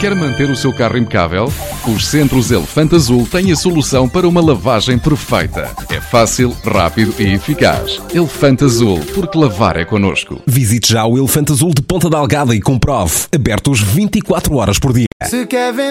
Quer manter o seu carro impecável? Os Centros Elefante Azul têm a solução para uma lavagem perfeita. É fácil, rápido e eficaz. Elefante Azul, porque lavar é connosco. Visite já o Elefante Azul de Ponta Delgada e comprove. Abertos 24 horas por dia. Se quer